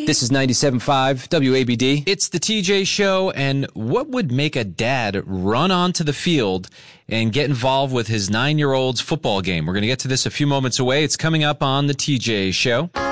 This is 97.5 WABD. It's the TJ Show, and what would make a dad run onto the field and get involved with his 9-year-old's football game? We're going to get to this a few moments away. It's coming up on the TJ Show.